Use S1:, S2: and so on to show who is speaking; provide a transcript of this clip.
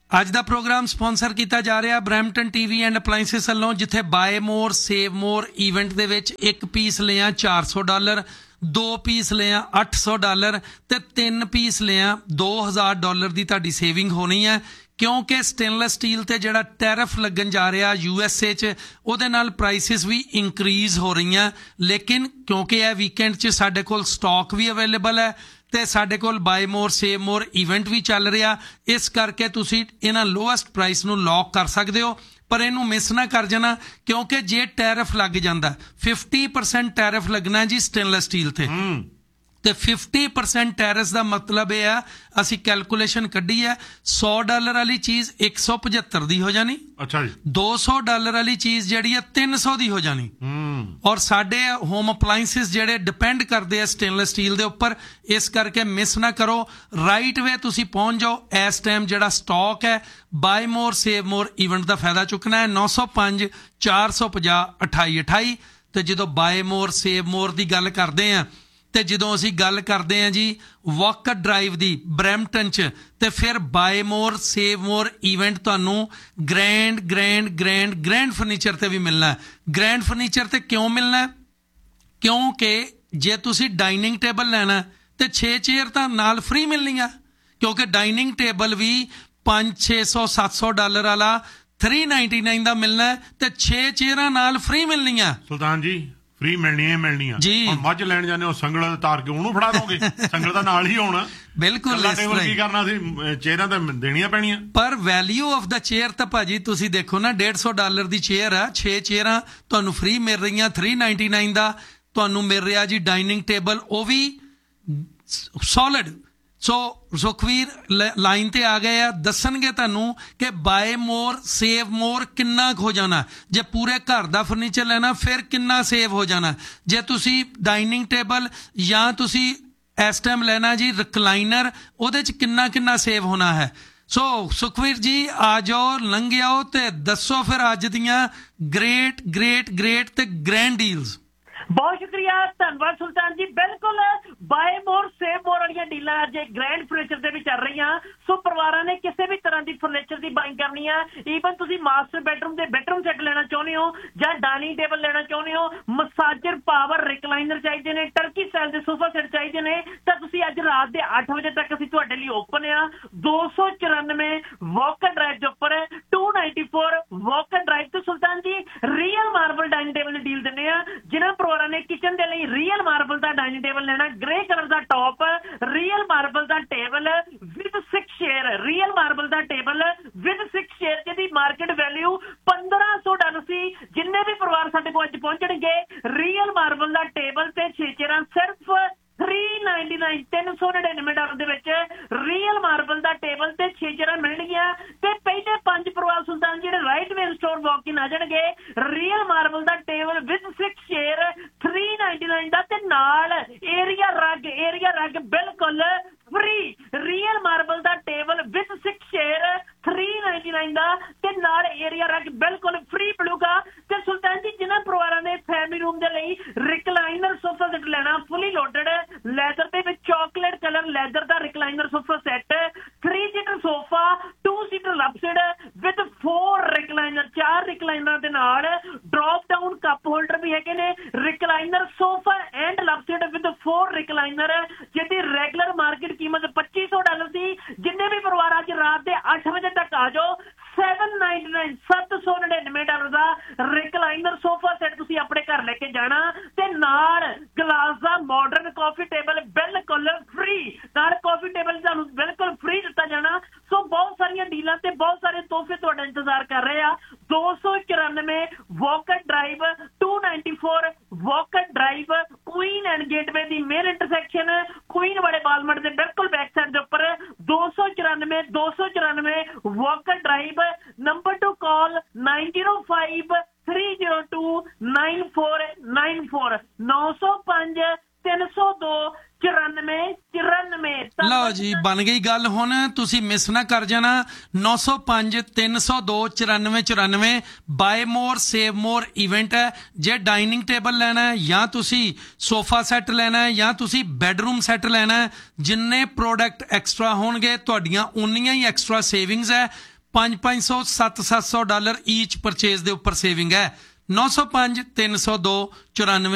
S1: ਅੱਜ ਦਾ programme sponsor ਕੀਤਾ ਜਾ ਰਿਹਾ ਬਰੈਂਪਟਨ ਟੀਵੀ ਐਂਡ ਅਪਲਾਈਐਂਸਿਸ ਵੱਲੋਂ, ਜਿੱਥੇ ਬਾਏ ਮੋਰ ਸੇਵ ਮੋਰ ਈਵੈਂਟ ਦੇ ਵਿੱਚ ਇੱਕ ਪੀਸ ਲਿਆ $400, 2 ਪੀਸ ਲਿਆ $800 ਤੇ 3 ਪੀਸ ਲਿਆ $2000 ਦੀ ਤੁਹਾਡੀ ਸੇਵਿੰਗ ਹੋਣੀ ਹੈ। ਕਿਉਂਕਿ ਸਟੇਨਲੈਸ ਸਟੀਲ ਤੇ ਜਿਹੜਾ ਟੈਰਿਫ ਲੱਗਣ ਜਾ ਰਿਹਾ USA 'ਚ, ਉਹਦੇ ਨਾਲ ਪ੍ਰਾਈਸਿਸ ਵੀ ਇਨਕਰੀਜ਼ ਹੋ ਰਹੀਆਂ। ਲੇਕਿਨ ਕਿਉਂਕਿ ਇਹ ਵੀਕਐਂਡ 'ਚ ਸਾਡੇ ਕੋਲ ਸਟਾਕ ਵੀ ਅਵੇਲੇਬਲ ਹੈ ਤੇ ਸਾਡੇ ਕੋਲ ਬਾਏ ਮੋਰ ਸੇਵ ਮੋਰ ਇਵੈਂਟ ਵੀ ਚੱਲ ਰਿਹਾ, ਇਸ ਕਰਕੇ ਤੁਸੀਂ ਇਹਨਾਂ ਲੋਐਸਟ ਪ੍ਰਾਈਸ ਨੂੰ ਲੌਕ ਕਰ ਸਕਦੇ ਹੋ। ਪਰ ਇਹਨੂੰ ਮਿਸ ਨਾ ਕਰ ਜਾਣਾ, ਕਿਉਂਕਿ ਜੇ ਟੈਰਿਫ ਲੱਗ ਜਾਂਦਾ 50% ਟੈਰਿਫ ਲੱਗਣਾ ਜੀ ਸਟੇਨਲੈਸ ਸਟੀਲ ਤੇ, ਤੇ 50% ਟੈਰਿਸ ਦਾ ਮਤਲਬ ਇਹ ਆ, ਅਸੀਂ ਕੈਲਕੂਲੇਸ਼ਨ ਕੱਢੀ ਹੈ, $100 ਵਾਲੀ ਚੀਜ਼ 175 ਦੀ ਹੋ ਜਾਣੀ।
S2: ਅੱਛਾ ਜੀ।
S1: $200 ਵਾਲੀ ਚੀਜ਼ ਜਿਹੜੀ ਹੈ 300 ਦੀ ਹੋ ਜਾਣੀ। ਔਰ ਸਾਡੇ ਹੋਮ ਅਪਲਾਈਐਂਸਿਸ ਜਿਹੜੇ ਡਿਪੈਂਡ ਕਰਦੇ ਆ ਸਟੇਨਲੈਸ ਸਟੀਲ ਦੇ ਉੱਪਰ, ਇਸ ਕਰਕੇ ਮਿਸ ਨਾ ਕਰੋ। ਰਾਈਟ ਵੇ ਤੁਸੀਂ ਪਹੁੰਚ ਜਾਓ। ਇਸ ਟਾਈਮ ਜਿਹੜਾ ਸਟਾਕ ਹੈ ਬਾਏ ਮੋਰ ਸੇਵ ਮੋਰ ਇਵੈਂਟ ਦਾ ਫਾਇਦਾ ਚੁੱਕਣਾ ਹੈ। 905 450 2828। ਤੇ ਜਦੋਂ ਬਾਏ ਮੋਰ ਸੇਵ ਮੋਰ ਦੀ ਗੱਲ ਕਰਦੇ ਆ, ਤੇ ਜਦੋਂ ਅਸੀਂ ਗੱਲ ਕਰਦੇ ਹਾਂ ਜੀ ਵਾਕਰ ਡਰਾਈਵ ਦੀ ਬਰੈਂਪਟਨ 'ਚ, ਤੇ ਫਿਰ ਬਾਏ ਮੋਰ ਸੇਵ ਮੋਰ ਇਵੈਂਟ ਤੁਹਾਨੂੰ ਗ੍ਰੈਂਡ ਫਰਨੀਚਰ ਤੇ ਵੀ ਮਿਲਣਾ। ਗ੍ਰੈਂਡ ਫਰਨੀਚਰ ਤੇ ਕਿਉਂ ਮਿਲਣਾ? ਕਿਉਂਕਿ ਜੇ ਤੁਸੀਂ ਡਾਈਨਿੰਗ ਟੇਬਲ ਲੈਣਾ ਤੇ 6 ਚੇਅਰ ਤਾਂ ਨਾਲ ਫ੍ਰੀ ਮਿਲਣੀਆਂ, ਕਿਉਂਕਿ ਡਾਈਨਿੰਗ ਟੇਬਲ ਵੀ $500, $600, $700 ਵਾਲਾ $399 ਦਾ ਮਿਲਣਾ ਤੇ 6 ਚੇਅਰਾਂ ਨਾਲ ਫ੍ਰੀ ਮਿਲਣੀਆਂ।
S2: ਸੁਲਤਾਨ ਜੀ ਫ੍ਰੀ ਮਿਲਣੀਆਂ ਜੀ। ਹੁਣ ਮੱਝ ਲੈਣ ਜਾਂਦੇ ਹੋ, ਸੰਗਲ ਤਾਰ ਕੇ ਉਹਨੂੰ ਫੜਾ ਦੋਗੇ? ਸੰਗਲ ਤਾਂ ਨਾਲ ਹੀ ਹੋਣਾ। ਬਿਲਕੁਲ। ਟੇਬਲ ਕੀ ਕਰਨਾ ਸੀ, ਚੇਅਰਾਂ ਤਾਂ ਦੇਣੀਆਂ ਪੈਣੀਆਂ। ਪਰ ਵੈਲਿਊ ਆਫ ਦਾ ਚੇਅਰ ਤਾਂ ਭਾਜੀ ਤੁਸੀਂ ਦੇਖੋ ਨਾ, $150 ਦੀ ਚੇਅਰ ਆ, 6 ਚੇਅਰਾਂ ਤੁਹਾਨੂੰ ਫ੍ਰੀ ਮਿਲ ਰਹੀਆਂ। $399 ਦਾ ਤੁਹਾਨੂੰ ਮਿਲ ਰਿਹਾ ਜੀ ਡਾਈਨਿੰਗ ਟੇਬਲ, ਉਹ ਵੀ ਸੋਲਿਡ। ਸੋ ਸੁਖਵੀਰ ਲਾਈਨ ਤੇ ਆ ਗਏ ਆ, ਦੱਸਣਗੇ ਤੁਹਾਨੂੰ ਕਿ ਬਾਏ ਮੋਰ ਸੇਵ ਮੋਰ ਕਿੰਨਾ ਹੋ ਜਾਣਾ। ਜੇ ਪੂਰੇ ਘਰ ਦਾ ਫਰਨੀਚਰ ਲੈਣਾ ਫਿਰ ਕਿੰਨਾ ਸੇਵ ਹੋ ਜਾਣਾ। ਜੇ ਤੁਸੀਂ ਡਾਈਨਿੰਗ ਟੇਬਲ ਜਾਂ ਤੁਸੀਂ ਇਸ ਟਾਈਮ ਲੈਣਾ ਜੀ ਰਿਕਲਾਈਨਰ, ਉਹਦੇ 'ਚ ਕਿੰਨਾ ਸੇਵ ਹੋਣਾ ਹੈ। ਸੋ ਸੁਖਵੀਰ ਜੀ ਆ ਜਾਓ, ਲੰਘ ਆਓ ਤੇ ਦੱਸੋ ਫਿਰ ਅੱਜ ਦੀਆਂ ਗ੍ਰੇਟ ਤੇ ਗ੍ਰੈਂਡ ਡੀਲਸ।
S3: ਬਹੁਤ ਸ਼ੁਕਰੀਆ, ਧੰਨਵਾਦ ਸੁਲਤਾਨ ਜੀ। ਬਿਲਕੁਲ ਬਾਏ ਮੋਰ ਸੇਵ ਮੋਰ ਵਾਲੀਆਂ ਡੀਲਾਂ ਅੱਜ ਗ੍ਰੈਂਡ ਫਰਨੀਚਰ ਦੇ ਵਿੱਚ ਚੱਲ ਰਹੀਆਂ। ਸੋ ਪਰਿਵਾਰਾਂ ਨੇ ਕਿਸੇ ਵੀ ਤਰ੍ਹਾਂ ਦੀ ਫਰਨੀਚਰ ਦੀ ਬਾਇੰਗ ਕਰਨੀ ਆ, ਈਵਨ ਤੁਸੀਂ ਮਾਸਟਰ ਬੈਡਰੂਮ ਦੇ ਬੈਡਰੂਮ ਸੈੱਟ ਲੈਣਾ ਚਾਹੁੰਦੇ ਹੋ ਜਾਂ ਡਾਈਨਿੰਗ ਟੇਬਲ ਲੈਣਾ ਚਾਹੁੰਦੇ ਹੋ, ਮਸਾਜਰ ਪਾਵਰ ਰਿਕਲਾਈਨਰ ਚਾਹੀਦੇ ਨੇ, ਟਰਕੀ ਸਟਾਈਲ ਦੇ ਸੋਫਾ ਸੈੱਟ ਚਾਹੀਦੇ ਨੇ, ਤਾਂ ਤੁਸੀਂ ਅੱਜ ਰਾਤ ਦੇ 8 ਵਜੇ ਤੱਕ ਅਸੀਂ ਤੁਹਾਡੇ ਲਈ ਓਪਨ ਆ। 294 ਵਾਕਰ ਡਰਾਈਵ ਦੇ ਉੱਪਰ 294 ਵਾਕਰ ਡਰਾਈਵ ਤੇ ਸੁਲਤਾਨ ਜੀ ਰੀਅਲ ਮਾਰਬਲ ਡਾਈਨਿੰਗ ਟੇਬਲ ਦੀ ਡੀਲ ਦਿੰਦੇ ਆ। ਜਿਨ੍ਹਾਂ ਪਰਿਵਾਰਾਂ ਨੇ ਕਿਚਨ ਦੇ ਲਈ ਰੀਅਲ ਮਾਰਬਲ ਦਾ ਡਾਈਨਿੰਗ ਟੇਬਲ ਲੈਣਾ, grey colour the top, real marble the table with 6 chair, real marble the table with 6 chair, ਜਿਹਦੀ ਮਾਰਕੀਟ ਵੈਲਿਊ $1500 ਸੀ। ਜਿੰਨੇ ਵੀ ਪਰਿਵਾਰ ਸਾਡੇ ਕੋਲ ਅੱਜ ਪਹੁੰਚਣਗੇ, ਰੀਅਲ ਮਾਰਬਲ ਦਾ ਟੇਬਲ ਤੇ 6 ਚੇਅਰਾਂ ਸਿਰਫ $399 $399 ਦੇ ਵਿੱਚ ਰੀਅਲ ਮਾਰਬਲ ਦਾ ਟੇਬਲ ਤੇ 6 ਚੇਅਰਾਂ ਮਿਲਣਗੀਆਂ। ਤੇ ਪਹਿਲੇ 5 ਪਰਿਵਾਰ ਸੁਲਤਾਨ ਜਿਹੜੇ ਰਾਈਟ ਵੇ ਸਟੋਰ ਵਾਕ ਇਨ ਆ ਜਾਣਗੇ, real marble the table with 6 chair $399 ਦਾ, ਤੇ ਨਾਲ ਏਰੀਆ ਰਗ ਬਿਲਕੁਲ free. Real marble the table with 6 chair $399 ਦਾ, ਤੇ ਨਾਲ ਏਰੀਆ ਰਗ ਬਿਲਕੁਲ ਫ੍ਰੀ ਮਿਲੂਗਾ। ਤੇ ਸੁਲਤਾਨ ਜੀ ਜਿਨ੍ਹਾਂ ਪਰਿਵਾਰਾਂ ਨੇ ਫੈਮਿਲੀ ਰੂਮ ਦੇ ਲਈ ਰਿਕਲਾਈਨਰ ਸੋਫਾ ਸੈੱਟ ਲੈਣਾ, ਫੁੱਲੀ ਲੋਡਡ ਲੈਦਰ ਦੇ ਵਿੱਚ chocolate colour leather the recliner sofa set, 3 seater sofa, 2 seater ਲਪਸਿਡ with 4 recliner, 4 ਰਿਕਲਾਈਨਰਾਂ ਦੇ ਨਾਲ ਡ੍ਰੌਪ ਡਾਊਨ ਕੱਪ ਹੋਲਡਰ ਵੀ ਹੈਗੇ ਨੇ। Recliner sofa and ਲਪਸਿਡ with 4 recliner, ਜਿਹਦੀ ਰੈਗੂਲਰ ਮਾਰਕੀਟ ਕੀਮਤ $2500 ਸੀ। ਜਿੰਨੇ ਵੀ ਪਰਿਵਾਰ ਅੱਜ ਰਾਤ ਦੇ 8 ਵਜੇ ਤੱਕ ਆ ਜਾਓ, $799 ਦਾ ਰਿਕਲਾਈਨਰ ਸੋਫਾ ਸੈੱਟ ਤੁਸੀਂ ਆਪਣੇ ਘਰ ਲੈ ਕੇ ਜਾਣਾ, ਤੇ ਨਾਲ ਗਲਾਸ ਦਾ ਮਾਡਰਨ ਕਾਫੀ ਟੇਬਲ ਬਿਲਕੁਲ ਫ੍ਰੀ, ਨਾਲ ਕਾਫੀ ਟੇਬਲ ਤੁਹਾਨੂੰ ਬਿਲਕੁਲ ਫ੍ਰੀ ਦਿੱਤਾ ਜਾਣਾ। ਸੋ ਬਹੁਤ ਸਾਰੀਆਂ ਡੀਲਾਂ ਤੇ ਬਹੁਤ ਸਾਰੇ ਤੋਹਫੇ ਤੁਹਾਡਾ ਇੰਤਜ਼ਾਰ ਕਰ ਰਹੇ ਆ। 294 Walker drive, 294 Walker drive, Queen and gateway the main intersection, Queen ਵਾਲੇ ਬਾਲਮਟ ਦੇ ਬਿਲਕੁਲ ਬੈਕ ਸਾਈਡ ਦੇ ਉੱਪਰ 294 ਵਾਕਰ ਡਰਾਈਵ। ਨੰਬਰ ਟੂ ਕਾਲ 905 302 9494 905 302 9494।
S1: ਲਓ ਜੀ, ਬਣ ਗਈ ਗੱਲ। ਹੁਣ ਤੁਸੀਂ ਮਿਸ ਨਾ ਕਰ ਜਾਣਾ। 905 302 9494 ਬਾਏ ਮੋਰ ਸੇਵ ਮੋਰ ਇਵੈਂਟ ਹੈ। ਜੇ ਡਾਈਨਿੰਗ ਟੇਬਲ ਲੈਣਾ ਹੈ, ਜਾਂ ਤੁਸੀਂ ਸੋਫਾ ਸੈੱਟ ਲੈਣਾ ਹੈ, ਜਾਂ ਤੁਸੀਂ ਬੈਡਰੂਮ ਸੈੱਟ ਲੈਣਾ ਹੈ, ਜਿੰਨੇ ਪ੍ਰੋਡਕਟ ਐਕਸਟਰਾ ਹੋਣਗੇ ਤੁਹਾਡੀਆਂ ਉਨੀਆਂ ਹੀ ਐਕਸਟਰਾ ਸੇਵਿੰਗਸ ਹੈ। 500 $700 ਈਚ ਪਰਚੇਜ਼ ਦੇ ਉੱਪਰ ਸੇਵਿੰਗ ਹੈ। 905 302 94